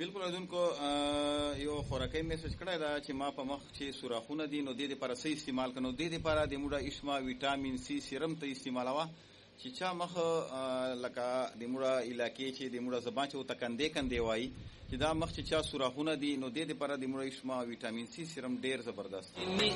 بالکل اذونکو یو خوراکي میسج کړی دا چې ما په مخ چې سوراخونه دي نو د دې لپاره صحیح استعمال کړو. د دې لپاره د موډا اشما وټامین سی سیرم ته استعمالوه چې چا مخ لکه د موډا علاقې چې د موډا زبان چې وتکندې وایي چې دا مخ چې چا سوراخونه دي نو د دې لپاره د موډا اشما وټامین سی سیرم ډیر زبردست